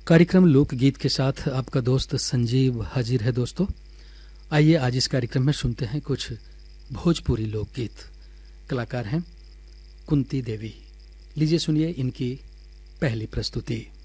कार्यक्रम लोकगीत के साथ आपका दोस्त संजीव हाजिर है। दोस्तों, आइए आज इस कार्यक्रम में सुनते हैं कुछ भोजपुरी लोकगीत। कलाकार हैं कुंती देवी। लीजिए सुनिए इनकी पहली प्रस्तुति।